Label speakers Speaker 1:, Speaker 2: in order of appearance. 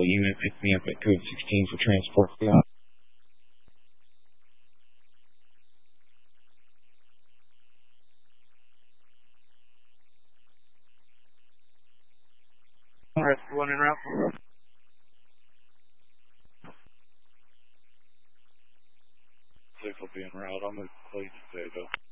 Speaker 1: unit picked me up at code 16 for transport. Yeah.
Speaker 2: Alright, one in route.
Speaker 3: Six will be en route. I'm going to call you today, though.